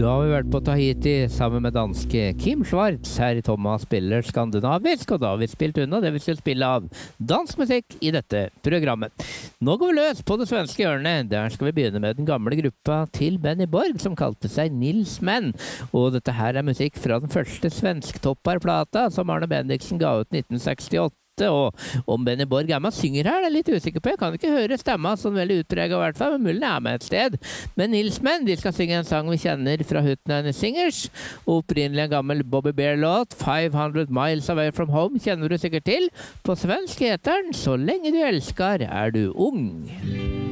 Da har vi vært på Tahiti sammen med danske Kim Schwartz her i Thomas spiller skandinavisk, og da har vi spilt unna det vi skulle spille av dansk musikk i dette programmet. Nå går vi løs på det svenske hjørnet. Der skal vi begynne med den gamle gruppa til Benny Borg, som kalte seg Nils Men. Og dette her er musikk fra den første svensktopparplata som Arne Bendiksen ga ut 1968. Og om Benny Borg er med og synger her, det er litt usikker på. Jeg kan ikke høre stemma sånn veldig utpreget i hvert fall, men mulig er med et sted. Men Nils Men, de skal synge en sang vi kjenner fra Hootenanny Singers. Opprinnelig en gammel Bobby Bear-låt, 500 Miles Away From Home, kjenner du sikkert til. På svensk heter den Så lenge du elsker er du ung.